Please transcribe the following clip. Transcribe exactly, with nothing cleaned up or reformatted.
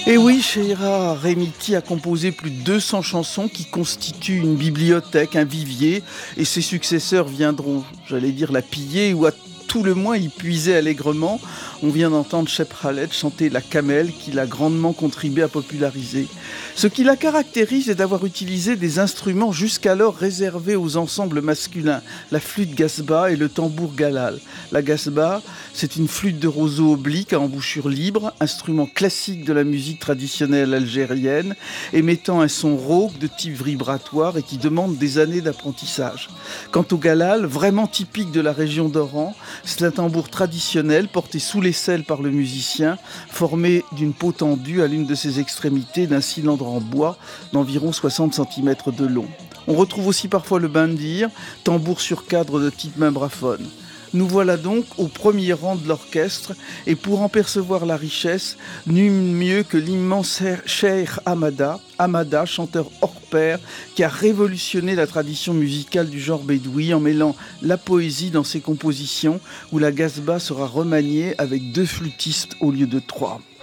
Et oui, Sheira Remiti a composé plus de deux cents chansons qui constituent une bibliothèque, un vivier, et ses successeurs viendront, j'allais dire, la piller ou à tout le moins y puiser allègrement. On vient d'entendre Cheb Khaled chanter La Camel, qu'il a grandement contribué à populariser. Ce qui la caractérise est d'avoir utilisé des instruments jusqu'alors réservés aux ensembles masculins, la flûte gasba et le tambour galal. La gasba, c'est une flûte de roseau oblique à embouchure libre, instrument classique de la musique traditionnelle algérienne, émettant un son rauque de type vibratoire et qui demande des années d'apprentissage. Quant au galal, vraiment typique de la région d'Oran, c'est un tambour traditionnel porté sous l'aisselle par le musicien, formé d'une peau tendue à l'une de ses extrémités d'un cylindre en bois d'environ soixante centimètres de long. On retrouve aussi parfois le bandir, tambour sur cadre de type membraphone. Nous voilà donc au premier rang de l'orchestre et pour en percevoir la richesse, nul mieux que l'immense Cheikh Hamada, Hamada, chanteur hors pair, qui a révolutionné la tradition musicale du genre bédoui en mêlant la poésie dans ses compositions où la gasba sera remaniée avec deux flûtistes au lieu de trois.